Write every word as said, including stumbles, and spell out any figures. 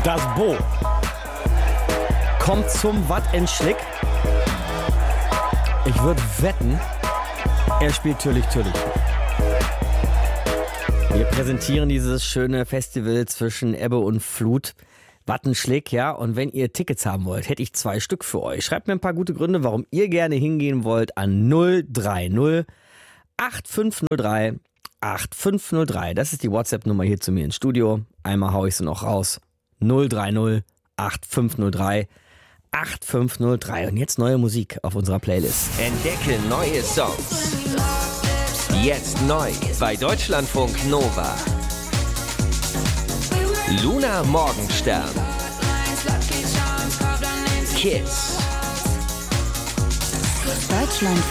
Das Bo kommt zum Watt en Schlick. Ich würde wetten, er spielt Türlich Türlich. Wir präsentieren dieses schöne Festival zwischen Ebbe und Flut. Wattenschlick, ja. Und wenn ihr Tickets haben wollt, hätte ich zwei Stück für euch. Schreibt mir ein paar gute Gründe, warum ihr gerne hingehen wollt an null drei null acht fünf null drei acht fünf null drei. Das ist die WhatsApp-Nummer hier zu mir ins Studio. Einmal hau ich sie noch raus. null drei null acht fünf null drei acht fünf null drei. Und jetzt neue Musik auf unserer Playlist. Entdecke neue Songs. Jetzt neu bei Deutschlandfunk Nova. Luna Morgenstern. Kiss. Deutschlandfunk